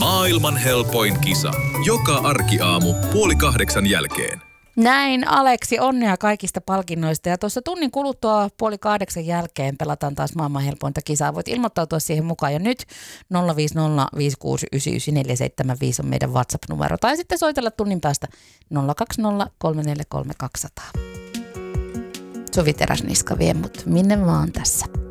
Maailman helpoin kisa. Joka arkiaamu 7:30 jälkeen. Näin Aleksi, onnea kaikista palkinnoista ja tuossa tunnin kuluttua 7:30 jälkeen pelataan taas maailman helpointa kisaa. Voit ilmoittautua siihen mukaan jo nyt 05056999475 on meidän WhatsApp-numero tai sitten soitella tunnin päästä 020343200. Suvi Teräsniska vie mut minne vaan tässä.